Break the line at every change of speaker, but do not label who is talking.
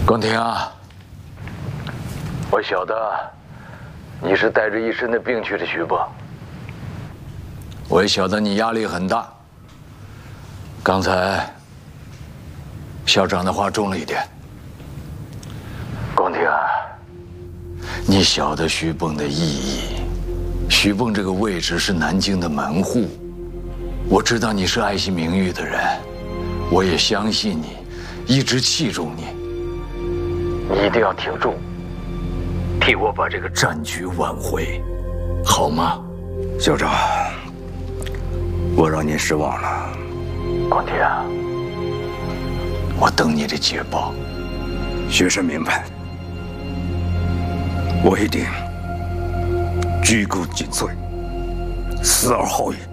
广庭啊，我晓得你是带着一身的病去的徐蚌，我也晓得你压力很大。刚才校长的话重了一点。广庭啊，你晓得徐蚌的意义。徐蚌这个位置是南京的门户，我知道你是爱惜名誉的人，我也相信你，一直器重你。你一定要挺住，替我把这个战局挽回，好吗？
校长，我让您失望了。
广庭啊，我等你的捷报。
学生明白，我一定鞠躬尽瘁，死而后已。